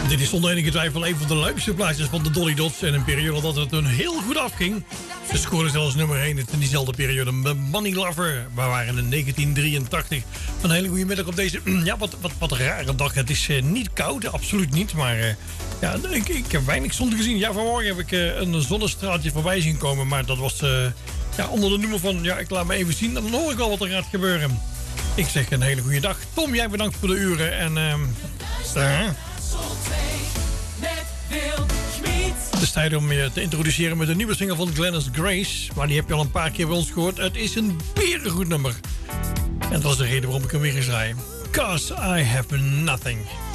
Dit is zonder enige twijfel een van de leukste plaatjes van de Dolly Dots. En een periode dat het toen heel goed afging. Ze scoorden zelfs nummer 1 in diezelfde periode. Money Lover. We waren in 1983. Een hele goede middag op deze wat rare dag. Het is niet koud, absoluut niet. Maar ik heb weinig zon gezien. Ja, vanmorgen heb ik een zonnestraaltje voorbij zien komen. Maar dat was onder de noemer van... Ja, ik laat me even zien. Dan hoor ik wel wat er gaat gebeuren. Ik zeg een hele goede dag. Tom, jij bedankt voor de uren. En het is tijd om je te introduceren met een nieuwe single van Glennis Grace. Maar die heb je al een paar keer bij ons gehoord. Het is een berengoed nummer. En dat is de reden waarom ik hem weer eens draai. 'Cause I have nothing.